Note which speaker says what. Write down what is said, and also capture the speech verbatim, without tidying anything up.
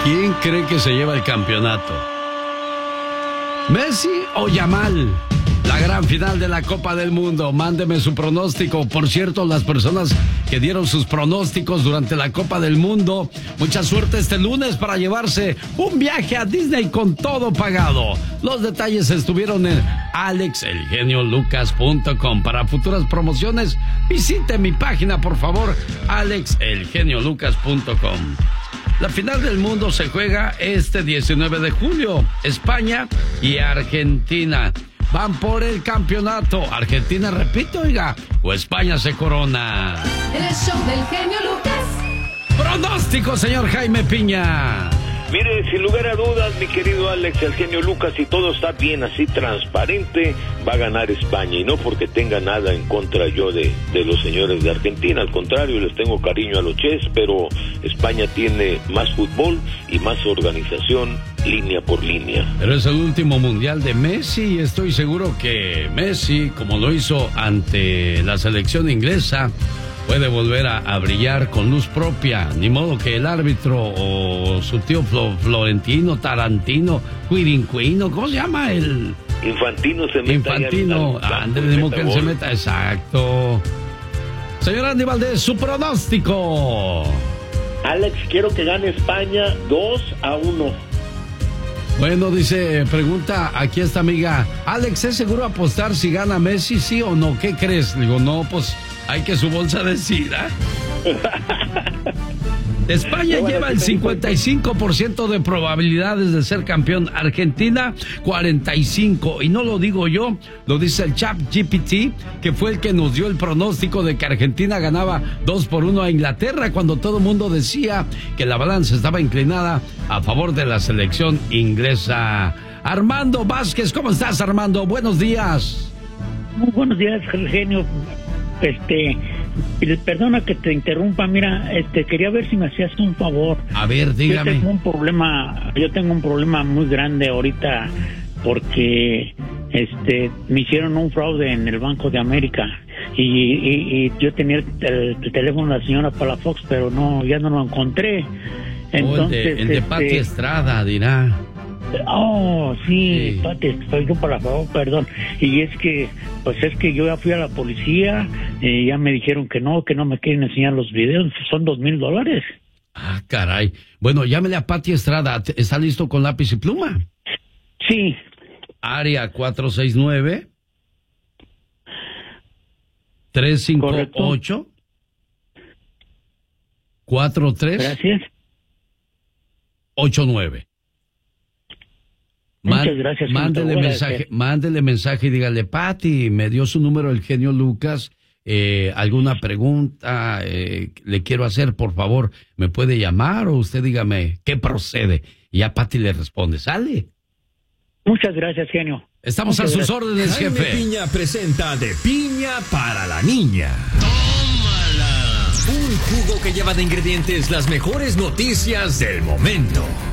Speaker 1: ¿Quién cree que se lleva el campeonato? ¿Messi o Yamal? La gran final de la Copa del Mundo. Mándeme su pronóstico. Por cierto, las personas que dieron sus pronósticos durante la Copa del Mundo, mucha suerte este lunes para llevarse un viaje a Disney con todo pagado. Los detalles estuvieron en alex el genio lucas punto com. Para futuras promociones, visite mi página, por favor, alex el genio lucas punto com. La final del mundo se juega este diecinueve de julio. España y Argentina van por el campeonato. Argentina, repito, oiga, o España se corona.
Speaker 2: El show del genio Lucas.
Speaker 1: Pronóstico, señor Jaime Piña.
Speaker 3: Mire, sin lugar a dudas, mi querido Alex, el genio Lucas, si todo está bien así transparente, va a ganar España. Y no porque tenga nada en contra yo de, de los señores de Argentina, al contrario, les tengo cariño a los Ches, pero España tiene más fútbol y más organización, línea por línea.
Speaker 1: Pero es el último mundial de Messi y estoy seguro que Messi, como lo hizo ante la selección inglesa, puede volver a, a brillar con luz propia. Ni modo que el árbitro o su tío Flo, Florentino, Tarantino, Quirinquino, ¿cómo se llama el...?
Speaker 3: Infantino se meta.
Speaker 1: Infantino, Andrés de Moca se meta, exacto. Señor Andy Valdés, su pronóstico.
Speaker 4: Alex, quiero que gane España dos a uno.
Speaker 1: Bueno, dice, pregunta aquí esta amiga, Alex, ¿es seguro apostar si gana Messi, sí o no? ¿Qué crees? Digo, no, pues hay que su bolsa decida. España lleva el cincuenta y cinco por ciento de probabilidades de ser campeón. Argentina, cuarenta y cinco. Y no lo digo yo, lo dice el Chat G P T, que fue el que nos dio el pronóstico de que Argentina ganaba dos por uno a Inglaterra, cuando todo el mundo decía que la balanza estaba inclinada a favor de la selección inglesa. Armando Vázquez, ¿cómo estás, Armando? Buenos días.
Speaker 5: Muy buenos días, genio. Este, perdona que te interrumpa, mira, este, quería ver si me hacías un favor.
Speaker 1: A ver, dígame.
Speaker 5: Yo tengo un problema, yo tengo un problema muy grande ahorita porque, este, me hicieron un fraude en el Banco de América y, y, y yo tenía el, el, el teléfono de la señora Palafox, pero no, ya no lo encontré. Entonces,
Speaker 1: oh, el de, el de
Speaker 5: este,
Speaker 1: Pati Estrada, dirá.
Speaker 5: Oh, sí,
Speaker 1: sí.
Speaker 5: Pati, soy yo para favor, perdón. Y es que, pues es que yo ya fui a la policía, y ya me dijeron que no, que no me quieren enseñar los videos, son dos mil dólares.
Speaker 1: Ah, caray. Bueno, llámele a Pati Estrada, ¿está listo con lápiz y pluma?
Speaker 5: Sí.
Speaker 1: Área cuatro seis nueve tres cinco ocho cuatro tres
Speaker 5: Gracias.
Speaker 1: ocho nueve.
Speaker 5: Muchas gracias.
Speaker 1: Mándele mensaje, mándele mensaje y dígale, Pati, me dio su número el genio Lucas, eh, alguna pregunta eh, le quiero hacer, por favor, ¿me puede llamar? O usted dígame, ¿qué procede? Y ya Pati le responde, ¿sale?
Speaker 5: Muchas gracias, genio.
Speaker 1: Estamos
Speaker 5: Muchas
Speaker 1: a sus
Speaker 5: gracias.
Speaker 1: órdenes,
Speaker 6: Jaime
Speaker 1: jefe.
Speaker 6: Piña presenta De Piña para la Niña. ¡Tómala! Un jugo que lleva de ingredientes las mejores noticias del momento.